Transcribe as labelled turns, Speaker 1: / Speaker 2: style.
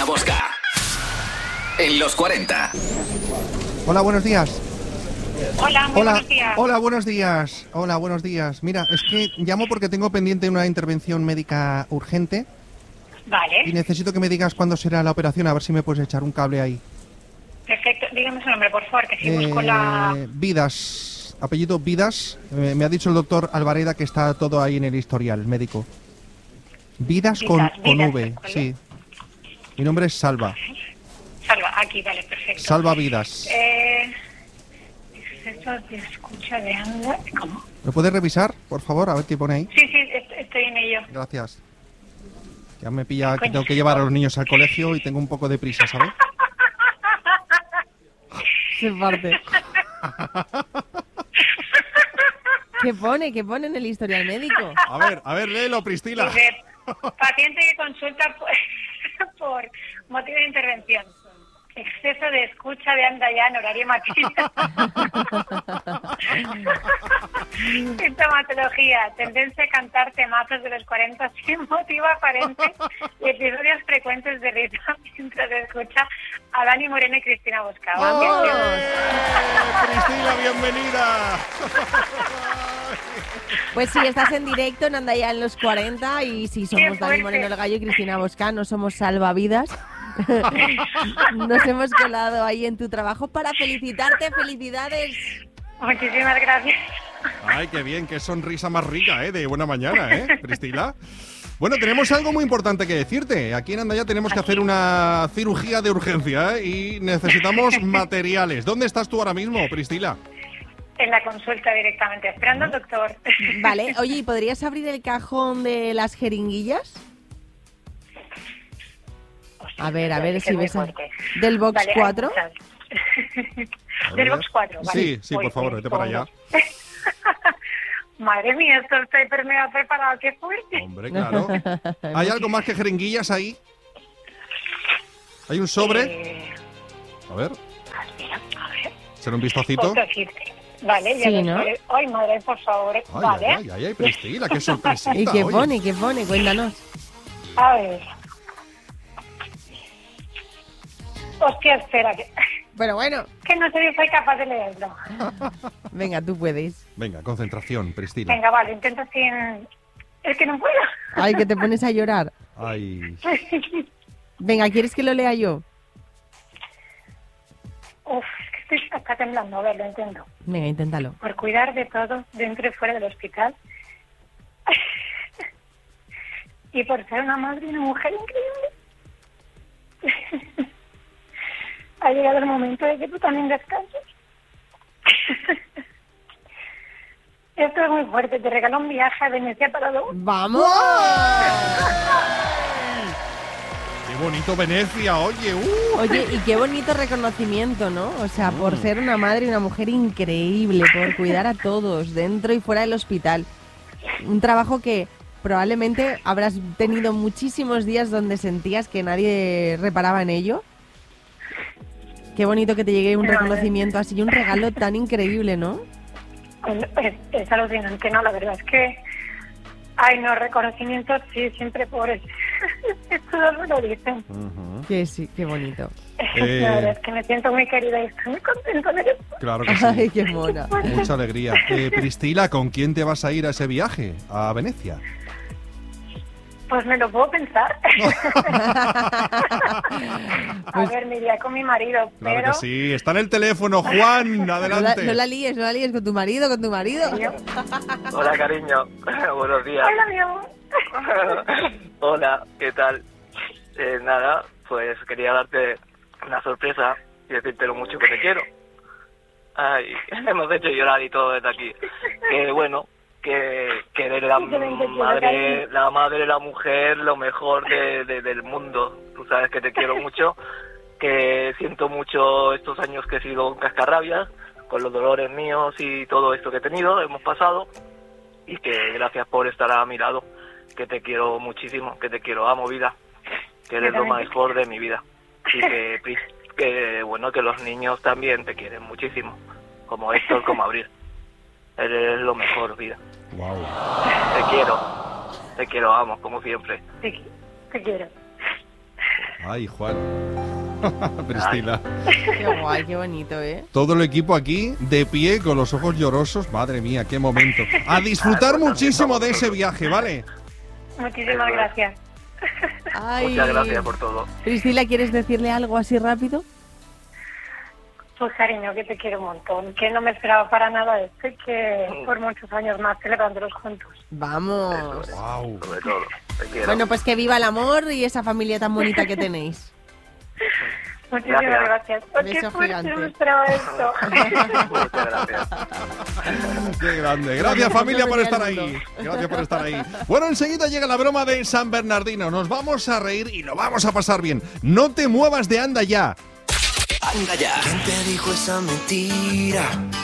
Speaker 1: Cristina Bosca. En los 40.
Speaker 2: Hola, buenos días.
Speaker 3: Hola, muy buenos días.
Speaker 2: Hola, buenos días. Hola, buenos días. Mira, es que llamo porque tengo pendiente una intervención médica urgente
Speaker 3: Vale,
Speaker 2: y necesito que me digas cuándo será la operación, a ver si me puedes echar un cable ahí.
Speaker 3: perfecto. Dígame su nombre, por favor, que si busco la...
Speaker 2: Vidas, apellido Vidas. Me ha dicho el doctor Alvareda que está todo ahí en el historial médico. Vidas con
Speaker 3: Vidas,
Speaker 2: V,
Speaker 3: ¿vale?
Speaker 2: sí. Mi nombre es Salva.
Speaker 3: Salva, aquí, vale, perfecto.
Speaker 2: Salva Vidas.
Speaker 3: Exceso de escucha de anda... ¿Cómo?
Speaker 2: ¿Me puedes revisar, por favor? A ver qué pone ahí.
Speaker 3: Sí, estoy en ello.
Speaker 2: Gracias. Ya me pilla que tengo que llevar a los niños al colegio y tengo un poco de prisa, ¿sabes?
Speaker 4: Se parte. ¿Qué pone? ¿Qué pone en el historial médico?
Speaker 2: A ver, léelo, Priscila.
Speaker 3: Dice, paciente que consulta por motivo de intervención. Exceso de escucha de anda ya en horario matinal. Sintomatología. Tendencia a cantar temazos de los 40 sin motivo aparente y episodios frecuentes de risa mientras escucha a Dani Moreno y Cristina Bosca.
Speaker 2: ¡Oh! Priscila, bienvenida.
Speaker 4: Pues sí, estás en directo en Anda Ya en los 40 y sí, somos Dani Moreno el Gallo y Cristina Bosca, no somos salvavidas. Nos hemos colado ahí en tu trabajo para felicitarte. ¡Felicidades!
Speaker 3: Muchísimas gracias.
Speaker 2: Ay, qué bien, qué sonrisa más rica, de buena mañana, Priscila. Bueno, tenemos algo muy importante que decirte. Aquí en Andaya tenemos que hacer una cirugía de urgencia, y necesitamos materiales. ¿Dónde estás tú ahora mismo, Priscila?
Speaker 3: En la consulta directamente, esperando al doctor.
Speaker 4: Vale, oye, ¿y podrías abrir el cajón de las jeringuillas? A ver si ves del box
Speaker 3: vale,
Speaker 4: 4.
Speaker 3: Del box 4, vale.
Speaker 2: Sí, por favor, vete para allá.
Speaker 3: Madre mía, esto está hiper mega preparado, qué fuerte.
Speaker 2: Hombre, claro. ¿Hay algo más que jeringuillas ahí? ¿Hay un sobre? A ver.
Speaker 3: Mira, a ver.
Speaker 2: ¿Será un vistacito?
Speaker 3: Vale, ya
Speaker 4: Sí,
Speaker 3: lo
Speaker 4: ¿no?
Speaker 3: sé. Ay, madre, por favor. Vale.
Speaker 2: Ay, Priscila, qué sorpresita.
Speaker 4: ¿Y qué
Speaker 2: oye.
Speaker 4: pone? Cuéntanos.
Speaker 3: A ver. Hostia, espera,
Speaker 4: Pero bueno.
Speaker 3: que no sé si soy capaz de leerlo.
Speaker 4: Venga, tú puedes.
Speaker 2: Venga, concentración, Priscila.
Speaker 3: Venga, vale, intento sin... Es que no puedo.
Speaker 4: Ay, que te pones a llorar.
Speaker 2: Ay.
Speaker 4: Venga, ¿quieres que lo lea yo?
Speaker 3: Uf, es que estoy hasta temblando. A ver, lo intento.
Speaker 4: Venga, inténtalo.
Speaker 3: Por cuidar de todo dentro y fuera del hospital. Y por ser una madre y una mujer increíble. Ha llegado el momento de que tú también descanses. Esto es muy fuerte. Te regalo un viaje a Venecia para dos.
Speaker 4: ¡Vamos!
Speaker 2: ¡Qué bonito Venecia, oye!
Speaker 4: Oye, y qué bonito reconocimiento, ¿no? O sea, por ser una madre y una mujer increíble, por cuidar a todos, dentro y fuera del hospital. Un trabajo que probablemente habrás tenido muchísimos días donde sentías que nadie reparaba en ello. Qué bonito que te llegue un reconocimiento así, un regalo tan increíble, ¿no?
Speaker 3: Es alucinante, ¿no? La verdad es que... Ay, no, reconocimientos, sí, siempre pobres. Todos me lo dicen.
Speaker 4: Que sí, qué bonito.
Speaker 3: La verdad es que me siento muy querida y estoy muy contenta de esto.
Speaker 2: Claro que sí.
Speaker 4: Ay, qué mona.
Speaker 2: Mucha alegría. Priscila, ¿con quién te vas a ir a ese viaje? ¿A Venecia?
Speaker 3: Pues me lo puedo pensar. A ver, me iría con mi marido,
Speaker 2: Claro
Speaker 3: pero...
Speaker 2: que sí. Está en el teléfono, Juan. Adelante.
Speaker 4: No la líes con tu marido,
Speaker 5: Hola, cariño. Buenos días.
Speaker 3: Hola, mi amor.
Speaker 5: Hola, ¿qué tal? Nada, pues quería darte una sorpresa y decirte lo mucho que te quiero. Ay, hemos hecho llorar y todo desde aquí. Que bueno, que eres la madre, la mujer, lo mejor del mundo. Tú sabes que te quiero mucho, que siento mucho estos años que he sido un cascarrabias, con los dolores míos y todo esto que he tenido, hemos pasado, y que gracias por estar a mi lado, que te quiero muchísimo, que te quiero, amo vida, que eres lo mejor de mi vida, y que bueno, que los niños también te quieren muchísimo, como Héctor, como Abril. Eres lo mejor, vida.
Speaker 2: Wow.
Speaker 5: Te quiero, amo, como siempre.
Speaker 3: Te quiero.
Speaker 2: Ay, Juan. Priscila.
Speaker 4: Qué guay, qué bonito, ¿eh?
Speaker 2: Todo el equipo aquí de pie con los ojos llorosos. Madre mía, qué momento. A disfrutar muchísimo de ese viaje, ¿vale?
Speaker 3: Muchísimas gracias.
Speaker 4: Ay.
Speaker 5: Muchas gracias por todo.
Speaker 4: Priscila, ¿quieres decirle algo así rápido?
Speaker 3: Pues cariño, que te quiero un montón, que no me esperaba para nada esto y que por muchos años más celebrándolos juntos.
Speaker 4: Vamos.
Speaker 2: Wow.
Speaker 5: Sobre todo. Te quiero.
Speaker 4: Bueno, pues que viva el amor y esa familia tan bonita que tenéis.
Speaker 3: Muchísimas gracias.
Speaker 4: Beso
Speaker 3: Qué fuerte,
Speaker 4: gigante.
Speaker 3: no me esperaba esto.
Speaker 5: Muchas gracias.
Speaker 2: Qué grande. Gracias, familia, por estar ahí. Gracias por estar ahí. Bueno, enseguida llega la broma de San Bernardino. Nos vamos a reír y lo vamos a pasar bien. No te muevas de Anda Ya.
Speaker 1: Anda Ya.
Speaker 6: ¿Quién te dijo esa mentira?